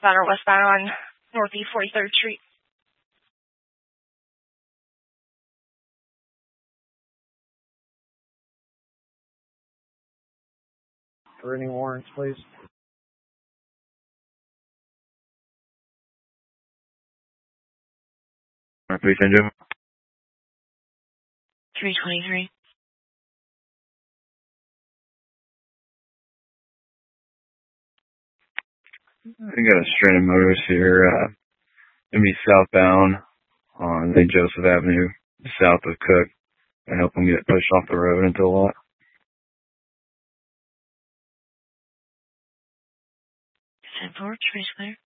southbound or westbound on Northeast 43rd Street. For any warrants, please. Police engine. 323. I got a stranded motorist here. Gonna be southbound on St. Joseph Avenue, south of Cook. I help him get pushed off the road into a lot. 10-4, trace clear.